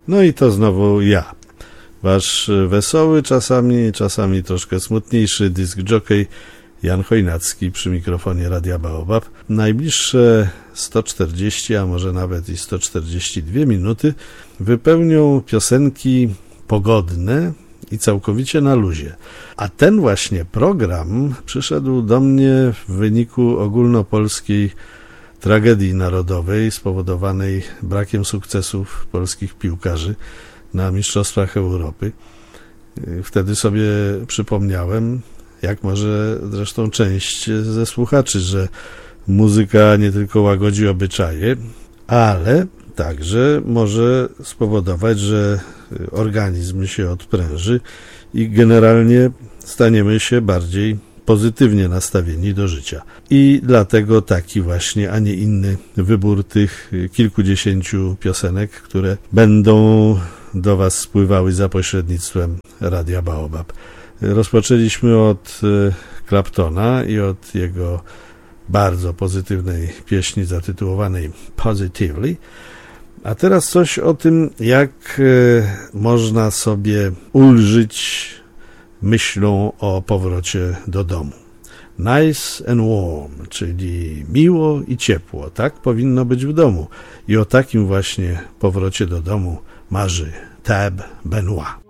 No i to znowu ja, wasz wesoły, czasami troszkę smutniejszy disc jockey Jan Chojnacki przy mikrofonie Radia Baobab. Najbliższe 140, a może nawet i 142 minuty wypełnią piosenki pogodne i całkowicie na luzie. A ten właśnie program przyszedł do mnie w wyniku ogólnopolskiej tragedii narodowej spowodowanej brakiem sukcesów polskich piłkarzy na Mistrzostwach Europy. Wtedy sobie przypomniałem, jak może zresztą część ze słuchaczy, że muzyka nie tylko łagodzi obyczaje, ale także może spowodować, że organizm się odpręży i generalnie staniemy się bardziej pozytywnie nastawieni do życia. I dlatego taki właśnie, a nie inny wybór tych kilkudziesięciu piosenek, które będą do Was spływały za pośrednictwem Radia Baobab. Rozpoczęliśmy od Claptona i od jego bardzo pozytywnej pieśni zatytułowanej Positively. A teraz coś o tym, jak można sobie ulżyć myślą o powrocie do domu. Nice and warm, czyli miło i ciepło. Tak powinno być w domu. I o takim właśnie powrocie do domu marzy Tab Benoit.